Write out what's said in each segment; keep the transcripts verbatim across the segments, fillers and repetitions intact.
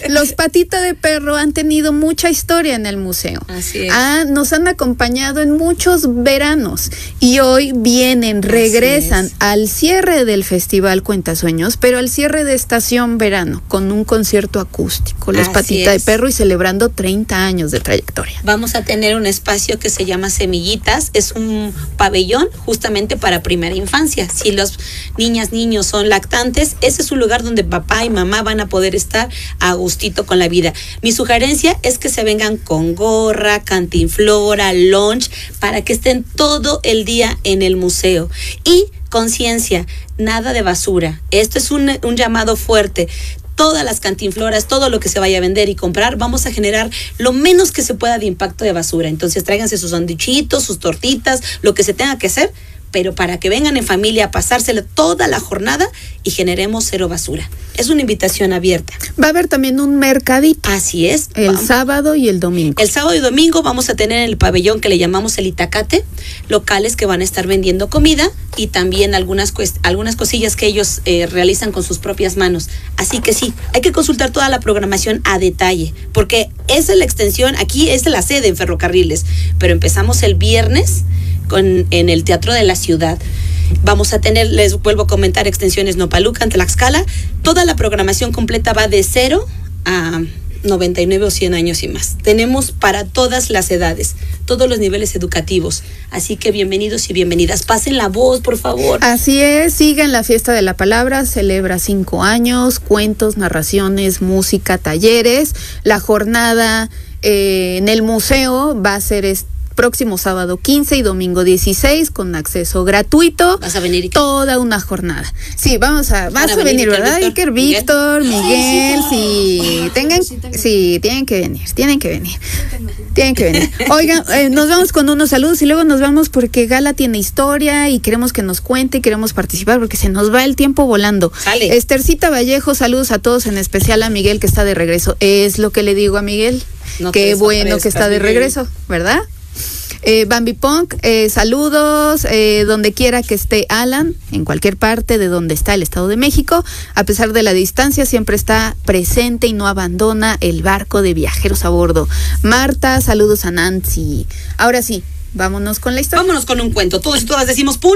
Los Patita de Perro han tenido mucha historia en el museo. Así es. Ah, nos han acompañado en muchos veranos y hoy vienen, regresan al cierre del Festival Cuentasueños, pero al cierre de Estación Verano, con un concierto acústico, Los Así Patita es. de Perro, y celebrando treinta años de trayectoria. Vamos a tener un espacio que se llama Semillitas, es un pabellón justamente para primera infancia. Si los niñas, niños son lactantes, ese es un lugar donde papá y mamá van a poder estar a gustito con la vida. Mi sugerencia es que se vengan con gorra, cantinflora, lunch, para que estén todo el día en el museo. Y conciencia, nada de basura. Esto es un, un llamado fuerte. Todas las cantinfloras, todo lo que se vaya a vender y comprar, vamos a generar lo menos que se pueda de impacto de basura. Entonces tráiganse sus sanduichitos, sus tortitas, lo que se tenga que hacer, pero para que vengan en familia a pasársela toda la jornada y generemos cero basura. Es una invitación abierta. Va a haber también un mercadito. Así es. El Vamos. sábado y el domingo. El sábado y domingo vamos a tener en el pabellón que le llamamos el Itacate, locales que van a estar vendiendo comida y también algunas, cuest- algunas cosillas que ellos eh, realizan con sus propias manos. Así que sí, hay que consultar toda la programación a detalle, porque esa es la extensión, aquí es la sede en Ferrocarriles, pero empezamos el viernes con, en el Teatro de la Ciudad. Vamos a tener, les vuelvo a comentar, extensiones Nopalucan, Tlaxcala. Toda la programación completa va de cero a noventa y nueve o cien años y más. Tenemos para todas las edades, todos los niveles educativos. Así que bienvenidos y bienvenidas. Pasen la voz, por favor. Así es, sigan la Fiesta de la Palabra, celebra cinco años, cuentos, narraciones, música, talleres. La jornada eh, en el museo va a ser este próximo sábado quince y domingo dieciséis con acceso gratuito. ¿Vas a venir, Iker? Toda una jornada. Sí, vamos a, vas Van a a venir, venir, Iker, ¿verdad? Víctor, Iker, Miguel. Víctor, Miguel, sí, tengan, sí, tienen que venir, tienen que venir, tienen que venir. Oigan, eh, nos vamos con unos saludos y luego nos vamos porque Gala tiene historia y queremos que nos cuente y queremos participar porque se nos va el tiempo volando. Sale. Estercita Vallejo, saludos a todos, en especial a Miguel que está de regreso. Es lo que le digo a Miguel. No te Qué bueno que desaparezcas, está de Miguel. regreso, ¿verdad? Eh, Bambi Punk, eh, saludos, eh, donde quiera que esté Alan, en cualquier parte de donde está el Estado de México, a pesar de la distancia, siempre está presente y no abandona el barco de viajeros a bordo. Marta, saludos a Nancy. Ahora sí, vámonos con la historia. Vámonos con un cuento. Todos y todas decimos pun,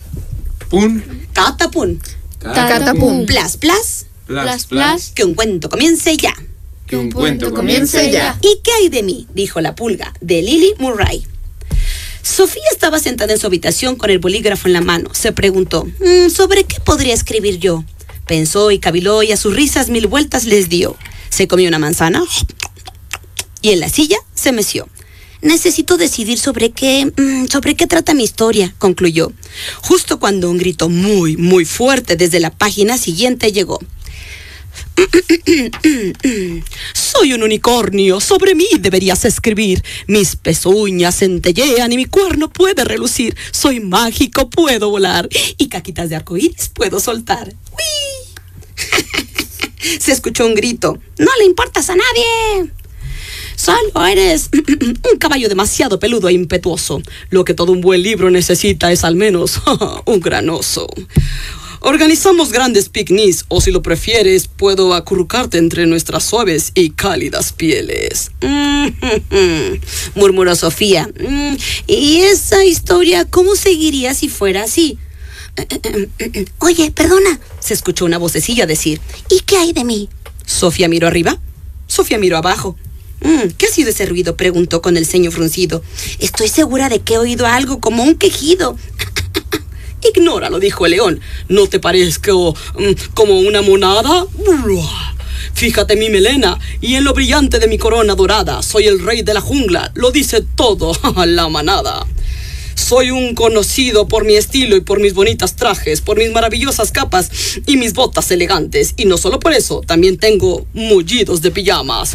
Pun, catapun, Catapum. plas, plas, plas, plas, que un cuento comience ya. que un cuento comience ya. ¿Y qué hay de mí?, dijo la pulga, de Lily Murray. Sofía estaba sentada en su habitación con el bolígrafo en la mano. Se preguntó, "Mm, ¿sobre qué podría escribir yo?". Pensó y caviló y a sus risas mil vueltas les dio. Se comió una manzana y en la silla se meció. Necesito decidir sobre qué, mm, sobre qué trata mi historia, concluyó. Justo cuando un grito muy, muy fuerte desde la página siguiente llegó. Soy un unicornio, sobre mí deberías escribir. Mis pezuñas centellean y mi cuerno puede relucir. Soy mágico, puedo volar y caquitas de arcoíris puedo soltar. ¡Uy! Se escuchó un grito. No le importas a nadie. Solo eres un caballo demasiado peludo e impetuoso. Lo que todo un buen libro necesita es al menos un gran oso. Organizamos grandes picnics, o si lo prefieres, puedo acurrucarte entre nuestras suaves y cálidas pieles. Mm-hmm, murmuró Sofía. Mm, ¿Y esa historia cómo seguiría si fuera así? Oye, perdona, se escuchó una vocecilla decir. ¿Y qué hay de mí? Sofía miró arriba. Sofía miró abajo. Mm, ¿Qué ha sido ese ruido?, preguntó con el ceño fruncido. Estoy segura de que he oído algo como un quejido. Ignóralo, dijo el león. ¿No te parezco um, como una monada? Fíjate en mi melena y en lo brillante de mi corona dorada. Soy el rey de la jungla, lo dice todo la manada. Soy un conocido por mi estilo y por mis bonitas trajes, por mis maravillosas capas y mis botas elegantes. Y no solo por eso, también tengo mullidos de pijamas.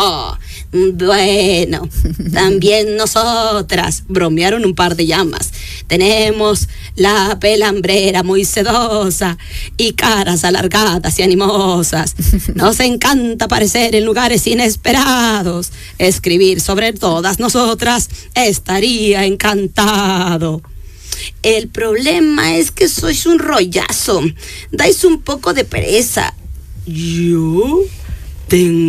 Bueno, también nosotras, bromearon un par de llamas. Tenemos la pelambrera muy sedosa y caras alargadas y animosas. Nos encanta aparecer en lugares inesperados. Escribir sobre todas nosotras estaría encantado. El problema es que sois un rollazo. Dais un poco de pereza. ¿Yo? Tengo